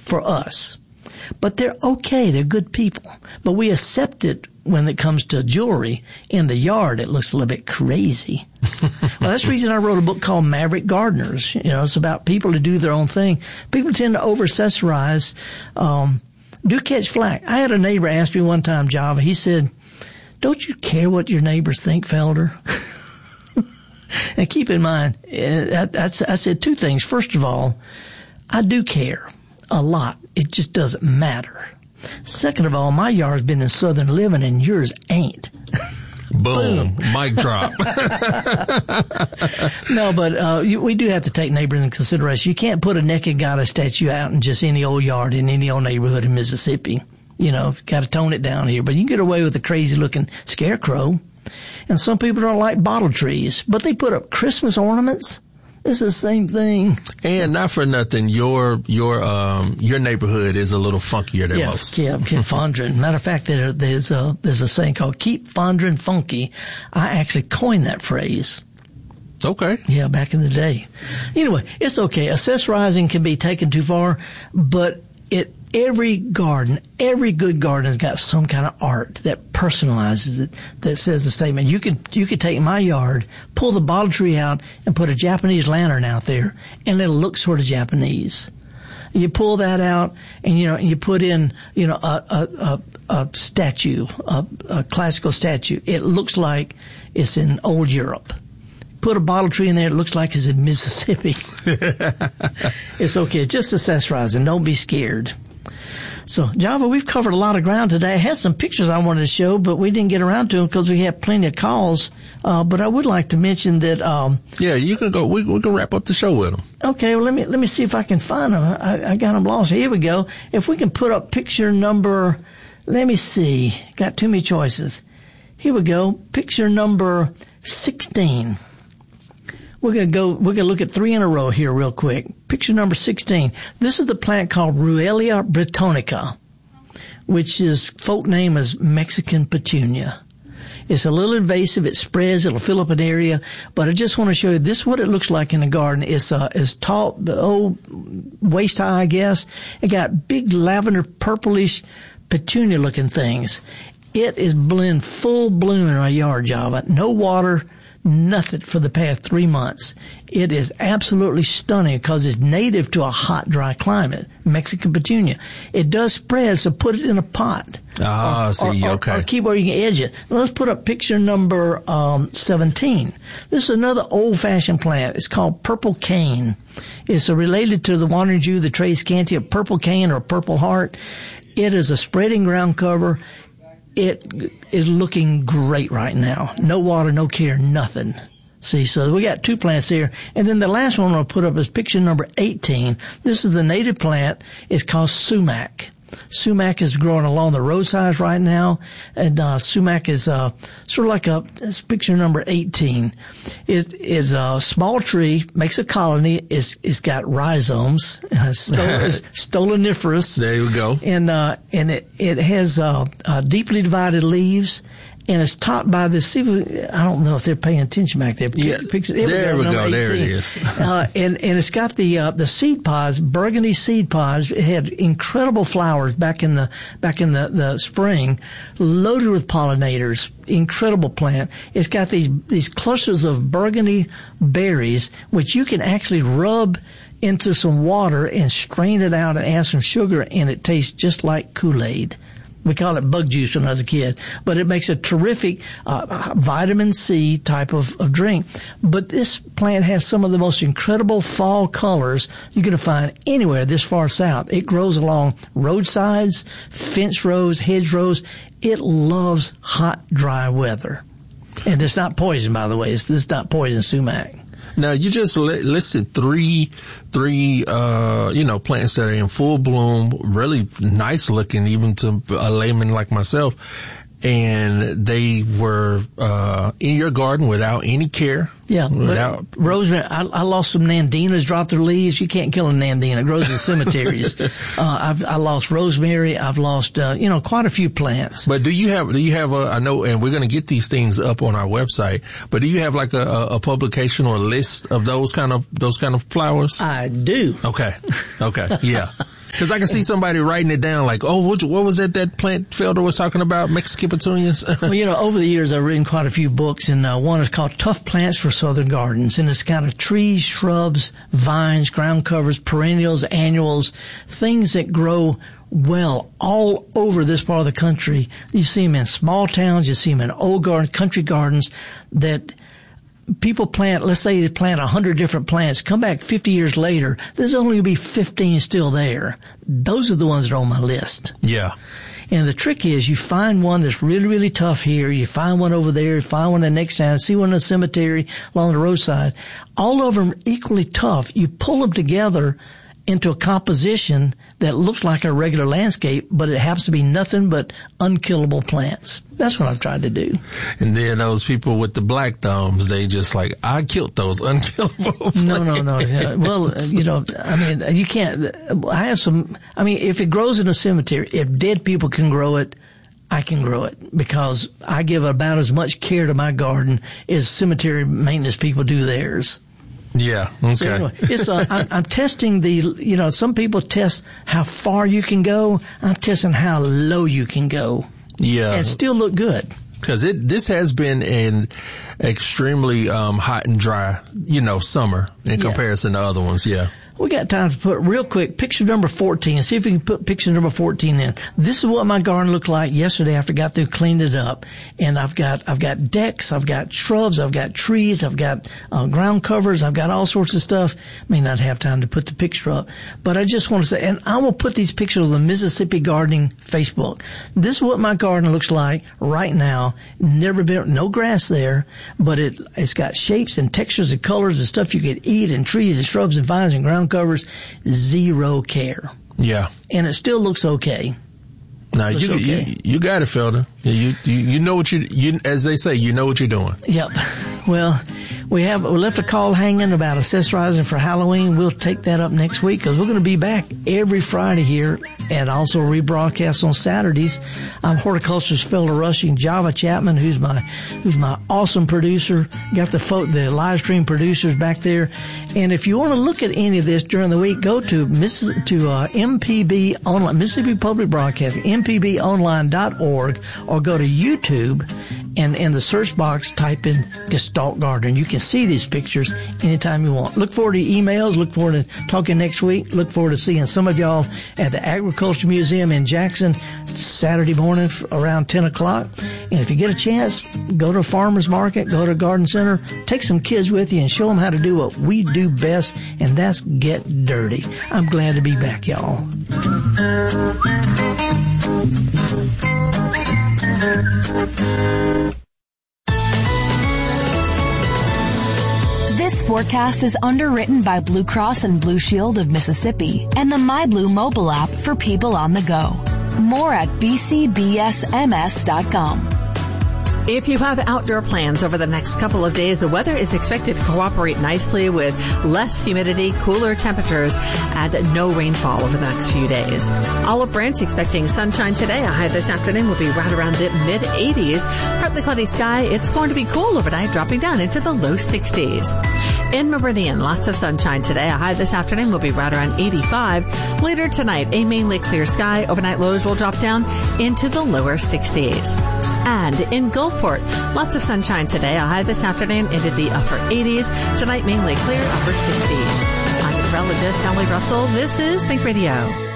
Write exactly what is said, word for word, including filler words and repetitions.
for us. But they're okay. They're good people. But we accept it when it comes to jewelry. In the yard, it looks a little bit crazy. Well, that's the reason I wrote a book called Maverick Gardeners. You know, it's about people to do their own thing. People tend to over-accessorize, um, do catch flack. I had a neighbor ask me one time, Java, he said, don't you care what your neighbors think, Felder? And keep in mind, I, I, I said two things. First of all, I do care a lot. It just doesn't matter. Second of all, my yard's been in Southern living and yours ain't. Boom. Boom. Mic drop. No, but uh you, we do have to take neighbors in consideration. You can't put a naked goddess statue out in just any old yard in any old neighborhood in Mississippi. You know, got to tone it down here. But you can get away with a crazy-looking scarecrow. And some people don't like bottle trees, but they put up Christmas ornaments. It's the same thing. And not for nothing, your your um your neighborhood is a little funkier than yeah, most. Yeah, keep Fondren. Matter of fact, there, there's a there's a saying called "Keep Fondren Funky." I actually coined that phrase. Okay. Yeah, back in the day. Anyway, it's okay. Accessorizing can be taken too far, but it every garden, every good garden has got some kind of art that personalizes it, that says a statement. You could, you could take my yard, pull the bottle tree out, and put a Japanese lantern out there, and it'll look sort of Japanese. You pull that out, and you know, you put in, you know, a, a, a, a statue, a, a classical statue. It looks like it's in old Europe. Put a bottle tree in there, it looks like it's in Mississippi. It's okay. Just accessorize and don't be scared. So, Java, we've covered a lot of ground today. I had some pictures I wanted to show, but we didn't get around to them because we had plenty of calls. Uh, but I would like to mention that, um, yeah, you can go, we, we can wrap up the show with them. Okay, well, let me, let me see if I can find them. I, I got them lost. Here we go. If we can put up picture number, let me see. Got too many choices. Here we go. Picture number sixteen. We're going to go, we're going to look at three in a row here real quick. Picture number sixteen. This is the plant called Ruellia britonica, which is folk name is Mexican petunia. It's a little invasive. It spreads. It'll fill up an area. But I just want to show you this is what it looks like in the garden. It's, uh, it's tall, oh, waist high, I guess. It got big lavender purplish petunia looking things. It is in full bloom in my yard, Java. No water. Nothing for the past three months. It is absolutely stunning because it's native to a hot, dry climate. Mexican petunia. It does spread, so put it in a pot. Ah, or, see, or, okay. Or, or keep where you can edge it. Now let's put up picture number um seventeen. This is another old-fashioned plant. It's called purple cane. It's uh, related to the wandering Jew, the Tradescantia, purple cane or purple heart. It is a spreading ground cover. It is looking great right now. No water, no care, nothing. See, so we got two plants here. And then the last one I'll put up is picture number eighteen. This is the native plant. It's called sumac. Sumac is growing along the roadsides right now. And, uh, sumac is, uh, sort of like a, it's picture number eighteen. It is a small tree, makes a colony. It's, it's got rhizomes. Uh, stol- it's stoloniferous. There you go. And, uh, and it, it has, uh, uh, deeply divided leaves. And it's topped by this, see, I don't know if they're paying attention back there. Yeah, Picture, there we go, there it is. uh, and, and it's got the, uh, the seed pods, burgundy seed pods. It had incredible flowers back in the, back in the, the spring, loaded with pollinators. Incredible plant. It's got these, these clusters of burgundy berries, which you can actually rub into some water and strain it out and add some sugar, and it tastes just like Kool-Aid. We call it bug juice when I was a kid, but it makes a terrific uh, vitamin C type of, of drink. But this plant has some of the most incredible fall colors you're going to find anywhere this far south. It grows along roadsides, fence rows, hedgerows. It loves hot, dry weather. And it's not poison, by the way. It's, it's not poison sumac. Now, you just li- listed three, three, uh, you know, plants that are in full bloom, really nice looking, even to a layman like myself. And they were, uh, in your garden without any care. Yeah. Without, rosemary, I, I lost some nandinas, dropped their leaves. You can't kill a nandina. It grows in cemeteries. uh, I've, I lost rosemary. I've lost, uh, you know, quite a few plants. But do you have, do you have a, I know, and we're going to get these things up on our website, but do you have like a, a, a publication or a list of those kind of, those kind of flowers? I do. Okay. Okay. Yeah. Because I can see somebody writing it down like, oh, what, what was that that plant Felder was talking about, Mexican petunias? Well, you know, over the years I've written quite a few books, and uh, one is called Tough Plants for Southern Gardens, and it's kind of trees, shrubs, vines, ground covers, perennials, annuals, things that grow well all over this part of the country. You see them in small towns, you see them in old gardens, country gardens that people plant. Let's say they plant a hundred different plants, come back fifty years later, there's only going to be fifteen still there. Those are the ones that are on my list. Yeah. And the trick is you find one that's really, really tough here. You find one over there. You find one the next town. See one in the cemetery along the roadside. All of them equally tough. You pull them together into a composition that looks like a regular landscape, but it happens to be nothing but unkillable plants. That's what I've tried to do. And then those people with the black thumbs, they just like, I killed those unkillable plants. No, no, no. Yeah. Well, you know, I mean, you can't, I have some, I mean, if it grows in a cemetery, if dead people can grow it, I can grow it because I give about as much care to my garden as cemetery maintenance people do theirs. Yeah. Okay. So anyway, it's uh, I'm, I'm testing the. You know, some people test how far you can go. I'm testing how low you can go. Yeah. And still look good. Because it this has been an extremely um, hot and dry, you know, summer in yes. comparison to other ones. Yeah. We got time to put real quick picture number fourteen. See if we can put picture number fourteen in. This is what my garden looked like yesterday after I got through cleaning it up. And I've got, I've got decks, I've got shrubs, I've got trees, I've got uh, ground covers, I've got all sorts of stuff. May not have time to put the picture up, but I just want to say, and I will put these pictures on the Mississippi Gardening Facebook. This is what my garden looks like right now. Never been, no grass there, but it, it's got shapes and textures and colors and stuff you could eat and trees and shrubs and vines and ground covers, zero care. Yeah. And it still looks okay. No, you, okay. you you got it, Felder. You, you you know what you you as they say, you know what you're doing. Yep. Well, we have we left a call hanging about accessorizing for Halloween. We'll take that up next week because we're going to be back every Friday here and also rebroadcast on Saturdays. I'm horticulturist Felder Rushing, Java Chapman, who's my who's my awesome producer. Got the fo- the live stream producers back there. And if you want to look at any of this during the week, go to Miss to uh, M P B online, Mississippi Public Broadcasting, M P B online dot org, or go to YouTube and in the search box type in Gestalt Garden. You can see these pictures anytime you want. Look forward to emails. Look forward to talking next week. Look forward to seeing some of y'all at the Agriculture Museum in Jackson Saturday morning around ten o'clock. And if you get a chance, go to a farmer's market, go to a garden center, take some kids with you and show them how to do what we do best, and that's get dirty. I'm glad to be back, y'all. This forecast is underwritten by Blue Cross and Blue Shield of Mississippi and the MyBlue mobile app for people on the go. More at b c b s m s dot com. If you have outdoor plans over the next couple of days, the weather is expected to cooperate nicely with less humidity, cooler temperatures, and no rainfall over the next few days. Olive Branch expecting sunshine today. A high this afternoon will be right around the mid eighties. Partly cloudy sky. It's going to be cool overnight, dropping down into the low sixties. In Meridian, lots of sunshine today. A high this afternoon will be right around eighty-five. Later tonight, a mainly clear sky. Overnight lows will drop down into the lower sixties. And in Gulfport, lots of sunshine today. A high this afternoon into the upper eighties. Tonight, mainly clear, upper sixties. I'm meteorologist Sally Russell. This is Think Radio.